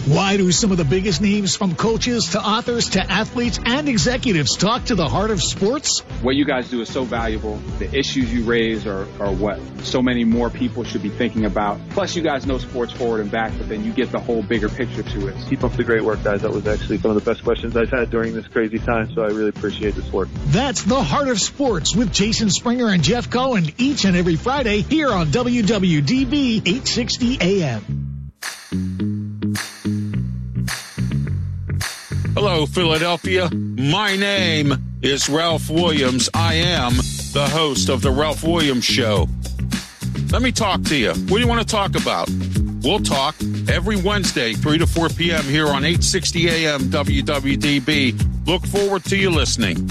Why do some of the biggest names, from coaches to authors to athletes and executives, talk to the heart of sports? What you guys do is so valuable. The issues you raise are what so many more people should be thinking about. Plus, you guys know sports forward and back, but then you get the whole bigger picture to it. Keep up the great work, guys. That was actually some of the best questions I've had during this crazy time, so I really appreciate this work. That's The Heart of Sports with Jason Springer and Jeff Cohen each and every Friday here on WWDB 860 AM. Hello, Philadelphia. My name is Ralph Williams. I am the host of The Ralph Williams Show. Let me talk to you. What do you want to talk about? We'll talk every Wednesday, 3 to 4 p.m. here on 860 AM WWDB. Look forward to you listening.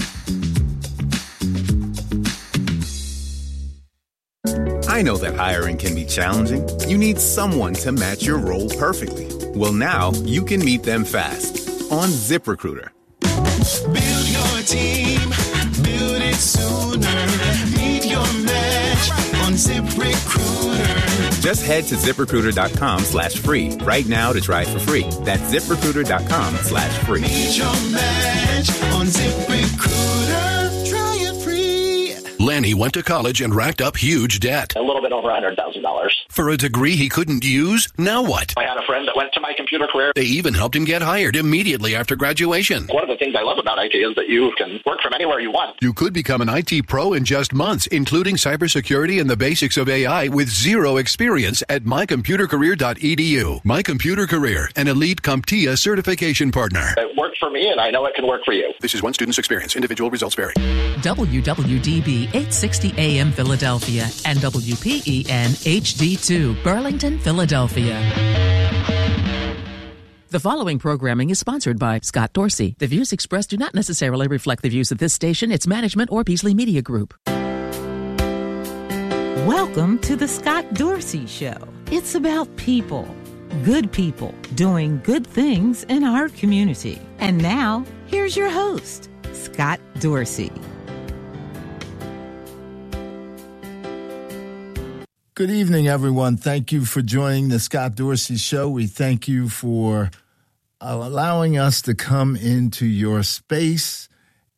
I know that hiring can be challenging. You need someone to match your role perfectly. Well, now you can meet them fast on ZipRecruiter. Build your team, build it sooner. Meet your match on ZipRecruiter. Just head to ZipRecruiter.com/free right now to try for free. That's ZipRecruiter.com/free. Meet your match on ZipRecruiter. Try it free. Lanny went to college and racked up huge debt. A little bit over $100,000. For a degree he couldn't use? Now what? I had a friend that went to My Computer Career. They even helped him get hired immediately after graduation. One of the things I love about IT is that you can work from anywhere you want. You could become an IT pro in just months, including cybersecurity and the basics of AI with zero experience at mycomputercareer.edu. My Computer Career, an elite CompTIA certification partner. It worked for me, and I know it can work for you. This is one student's experience. Individual results vary. WWDB 860 AM Philadelphia and WPEN HD2 Burlington, Philadelphia. The following programming is sponsored by Scott Dorsey. The views expressed do not necessarily reflect the views of this station, its management, or Beasley Media Group. Welcome to the Scott Dorsey Show. It's about people, good people, doing good things in our community. And now, here's your host, Scott Dorsey. Good evening, everyone. Thank you for joining the Scott Dorsey Show. We thank you for allowing us to come into your space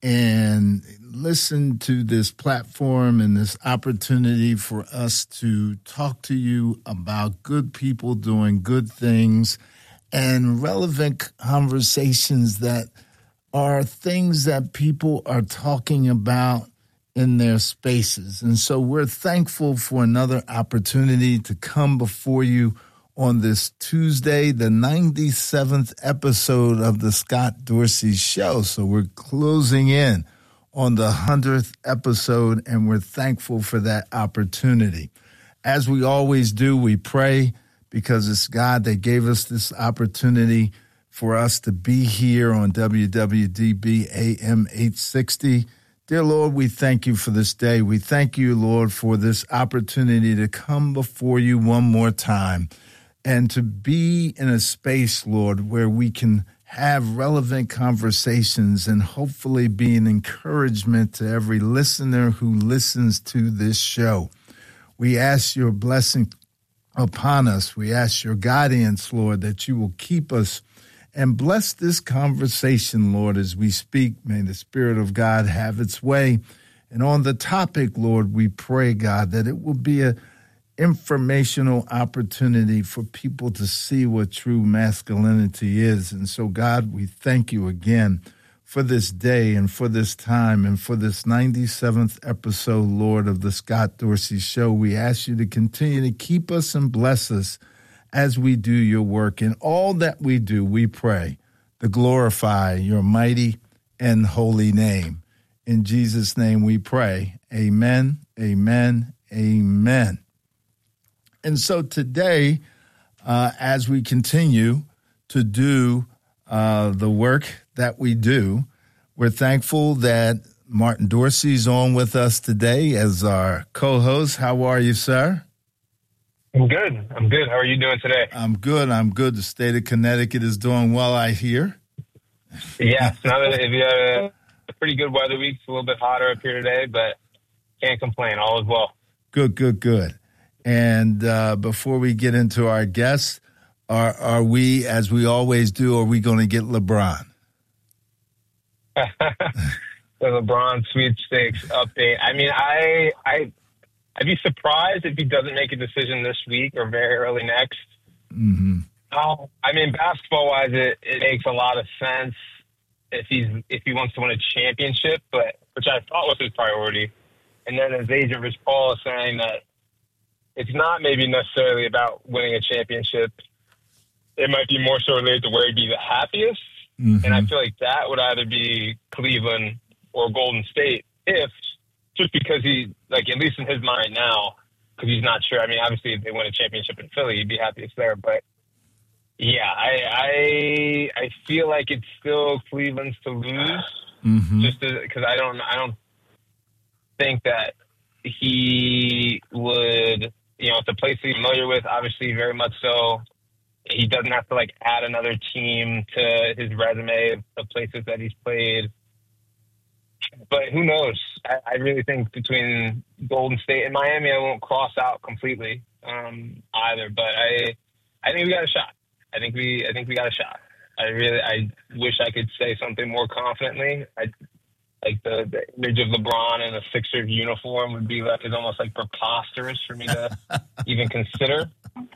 and listen to this platform and this opportunity for us to talk to you about good people doing good things and relevant conversations that are things that people are talking about in their spaces. And so we're thankful for another opportunity to come before you on this Tuesday, the 97th episode of the Scott Dorsey Show. So we're closing in on the 100th episode, and we're thankful for that opportunity. As we always do, we pray because it's God that gave us this opportunity for us to be here on WWDB AM 860. Dear Lord, we thank you for this day. We thank you, Lord, for this opportunity to come before you one more time and to be in a space, Lord, where we can have relevant conversations and hopefully be an encouragement to every listener who listens to this show. We ask your blessing upon us. We ask your guidance, Lord, that you will keep us and bless this conversation, Lord, as we speak. May the Spirit of God have its way. And on the topic, Lord, we pray, God, that it will be an informational opportunity for people to see what true masculinity is. And so, God, we thank you again for this day and for this time and for this 97th episode, Lord, of the Scott Dorsey Show. We ask you to continue to keep us and bless us as we do your work. In all that we do, we pray to glorify your mighty and holy name. In Jesus' name we pray. Amen, amen, amen. And so today, as we continue to do the work that we do, we're thankful that Martin Dorsey's on with us today as our co-host. How are you, sir? I'm good. How are you doing today? I'm good. The state of Connecticut is doing well, I hear. Yeah. Now that if you had a pretty good weather week, it's a little bit hotter up here today, but can't complain. All is well. Good. And before we get into our guests, are we, as we always do, are we going to get LeBron? The LeBron sweepstakes update. I mean, I'd be surprised if he doesn't make a decision this week or very early next. Mm-hmm. Oh, I mean, basketball-wise, it makes a lot of sense if he wants to win a championship, but which I thought was his priority. And then his agent Rich Paul is saying that it's not maybe necessarily about winning a championship. It might be more so related to where he'd be the happiest. Mm-hmm. And I feel like that would either be Cleveland or Golden State, just because he, like, at least in his mind now, because he's not sure. I mean, obviously, if they win a championship in Philly, he'd be happiest there. But yeah, I feel like it's still Cleveland's to lose, just because I don't think that he would, it's a place he's familiar with, obviously, very much so. He doesn't have to, like, add another team to his resume of places that he's played. But who knows? I really think between Golden State and Miami, I won't cross out completely either. But I think we got a shot. I think we got a shot. I wish I could say something more confidently. Like the image of LeBron in a Sixers uniform would be like, is almost like preposterous for me to even consider.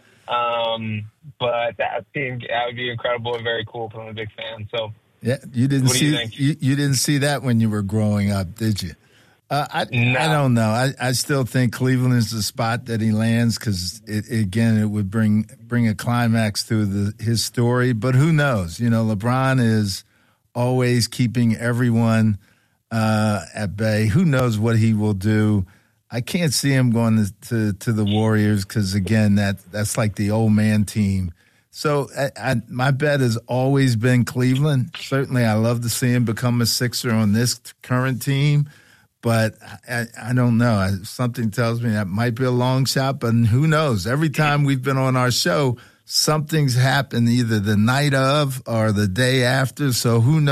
But that would be incredible and very cool. I'm a big fan. So yeah, you didn't what do see you think? You didn't see that when you were growing up, did you? I don't know. I still think Cleveland is the spot that he lands because it would bring a climax to his story. But who knows? LeBron is always keeping everyone at bay. Who knows what he will do? I can't see him going to the Warriors because, again, that's like the old man team. So my bet has always been Cleveland. Certainly, I love to see him become a Sixer on this current team. But I don't know. Something tells me that might be a long shot, but who knows? Every time we've been on our show, something's happened either the night of or the day after. So who knows?